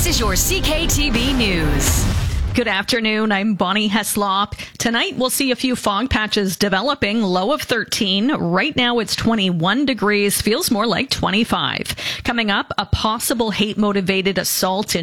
This is your CKTB News. Good afternoon. I'm Bonnie Heslop. Tonight, we'll see a few fog patches developing, low of 13. Right now, it's 21 degrees, feels more like 25. Coming up, a possible hate-motivated assault in